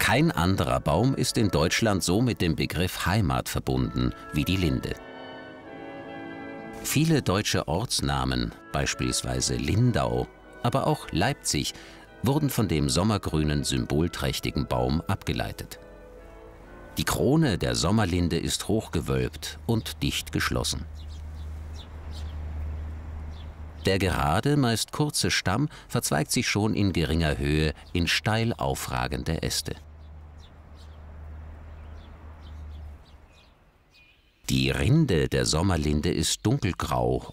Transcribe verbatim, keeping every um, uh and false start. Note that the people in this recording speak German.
Kein anderer Baum ist in Deutschland so mit dem Begriff Heimat verbunden wie die Linde. Viele deutsche Ortsnamen, beispielsweise Lindau, aber auch Leipzig, wurden von dem sommergrünen, symbolträchtigen Baum abgeleitet. Die Krone der Sommerlinde ist hochgewölbt und dicht geschlossen. Der gerade, meist kurze Stamm verzweigt sich schon in geringer Höhe in steil aufragende Äste. Die Rinde der Sommerlinde ist dunkelgrau